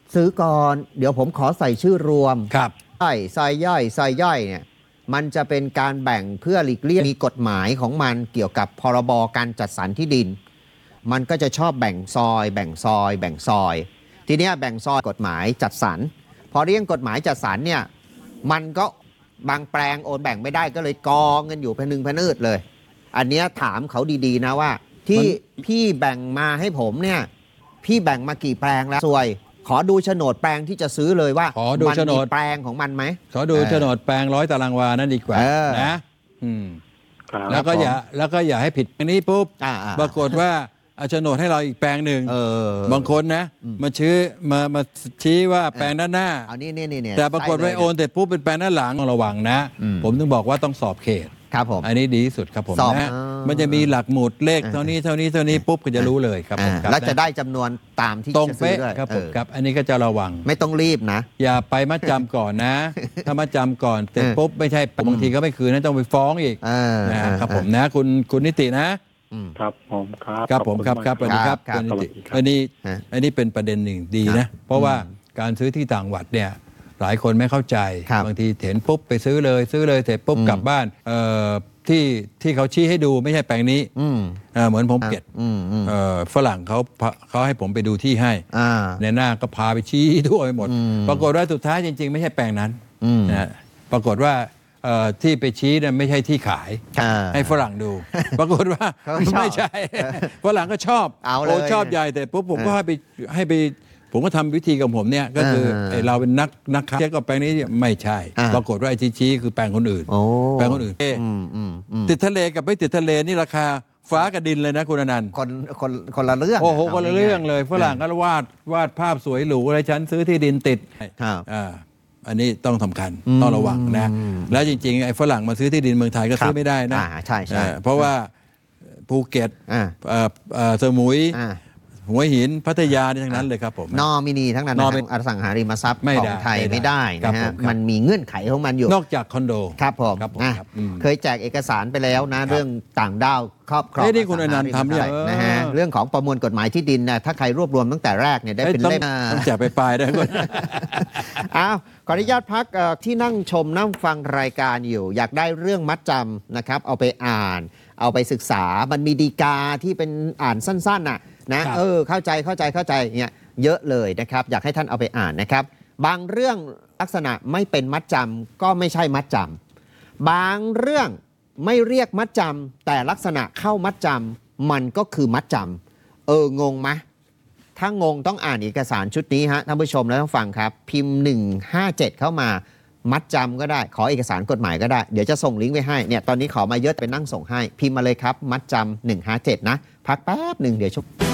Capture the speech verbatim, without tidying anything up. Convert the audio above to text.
ซื้อก่อนเดี๋ยวผมขอใส่ชื่อรวมครับใช่ใส่ย่อยใส่ย่อยเนี่ยมันจะเป็นการแบ่งเพื่อหลีกเลี่ยงมีกฎหมายของมันเกี่ยวกับพรบการจัดสรรที่ดินมันก็จะชอบแบ่งซอย แบ่งซอย แบ่งซอยทีนี้แบ่งซอยกฎหมายจัดสรรพอเรียงกฎหมายจัดสรรเนี่ยมันก็บางแปลงโอนแบ่งไม่ได้ก็เลยกองกันอยู่พนึงพนืดเลยอันนี้ถามเขาดีๆนะว่าที่พี่แบ่งมาให้ผมเนี่ยพี่แบ่งมากี่แปลงแล้วสวยขอดูโฉนดแปลงที่จะซื้อเลยว่ามันมีแปลงของมันไหมขอดูโฉนดแปลงร้อยตารางวานั่นดีกว่านะอืมแล้วก็อย่าแล้วก็อย่าให้ผิดอันนี้ปุ๊บปรากฏว่าเอาโฉนดให้เราอีกแปลงหนึ่งบางคนนะมาชี้มามาชี้ว่าแปลงด้านหน้าแต่ปรากฏว่าโอนเสร็จปุ๊บเป็นแปลงด้านหลังต้องระวังนะผมถึงบอกว่าต้องสอบเขตครับผมอันนี้ดีที่สุดครับผมนะมันจะมีหลักหมุดเลขเท่านี้เท่านี้เท่านี้ปุ๊บก็จะรู้เลยครับผมแล้วจะได้จำนวนตามที่ตรงเป๊ะครับผมครับอันนี้ก็จะระวังไม่ต้องรีบนะอย่าไปมัดจำก่อนนะถ้ามัดจำก่อนเสร็จปุ๊บไม่ใช่บางทีก็ไม่คืนนะต้องไปฟ้องอีกนะครับผมนะคุณคุณนิตินะครับผมครับครับผมครับครับสวัสดีครับคุณนิติอันนี้อันนี้เป็นประเด็นหนึ่งดีนะเพราะว่าการซื้อที่ต่างจังหวัดเนี่ยหลายคนไม่เข้าใจบางทีเห็นปุ๊บไปซื้อเลยซื้อเลยเสร็จปุ๊บกลับบ้านเอ่อที่ที่เขาชี้ให้ดูไม่ใช่แปลงนี้เหมือนผมเก็ตฝรั่งเขาเขาให้ผมไปดูที่ให้ในหน้าก็พาไปชี้ทั่วไปหมดปรากฏว่าสุดท้ายจริงๆไม่ใช่แปลงนั้นนะปรากฏว่าที่ไปชี้เนี่ยไม่ใช่ที่ขายให้ฝรั่งดูปรากฏว่าไม่ใช่ฝรั่งก็ชอบโอ้ชอบใหญ่แต่ปุ๊บผมก็ให้ไปให้ไปผมก็ทำวิธีกับผมเนี่ยก็คือเราเป็นนักนักค้ากับแปลงนี้ไม่ใช่ปรากฏว่าไอ้ชี้คือแปลงคนอื่นแปลงคนอื่นติดทะเลกับไม่ติดทะเลนี่ราคาฟ้ากับดินเลยนะคุณอนันต์คนคนคนละเรื่องโอ้โหคนละเรื่องเลยฝรั่งก็วาดวาดภาพสวยหรูอะไรฉันซื้อที่ดินติดอ่าอันนี้ต้องสำคัญต้องระวังนะแล้วจริงๆไอ้ฝรั่งมาซื้อที่ดินเมืองไทยก็ซื้อไม่ได้นะใช่ใช่เพราะว่าภูเก็ตสมุยหัวหินพัทยาทั้งนั้นเลยครับผมนอมินีทั้งนั้นนะครับอสังหาริมทรัพย์ของไทยไม่ได้นะฮะมันมีเงื่อนไขของมันอยู่นอกจากคอนโดครับผมเคยแจกเอกสารไปแล้วนะเรื่องต่างด้าวครอบครองนี่คุณอนันต์ทำเนี่ยนะฮะเรื่องของประมวลกฎหมายที่ดินนะถ้าใครรวบรวมตั้งแต่แรกเนี่ยได้เป็นเล่มต้องแจกไปปลายได้คุณอ้าวขออนุญาตพักที่นั่งชมนั่งฟังรายการอยู่อยากได้เรื่องมัดจำนะครับเอาไปอ่านเอาไปศึกษามันมีดีกาที่เป็นอ่านสั้นๆน่ะนะเออเข้าใจเข้าใจเข้าใจเนี่ยเยอะเลยนะครับอยากให้ท่านเอาไปอ่านนะครับบางเรื่องลักษณะไม่เป็นมัดจำก็ไม่ใช่มัดจำบางเรื่องไม่เรียกมัดจำแต่ลักษณะเข้ามัดจำมันก็คือมัดจำเอองงไหมถ้างงต้องอ่านเอกสารชุดนี้ฮะท่านผู้ชมและท่านฟังครับพิมพ์หนึ่งห้าเจ็ดเข้ามามัดจำก็ได้ขอเอกสารกฎหมายก็ได้เดี๋ยวจะส่งลิงก์ไปให้เนี่ยตอนนี้ขอมาเยอะไปนั่งส่งให้พิมพ์มาเลยครับมัดจำหนึ่งห้าเจ็ดนะพักแป๊บหนึ่งเดี๋ยวชุบ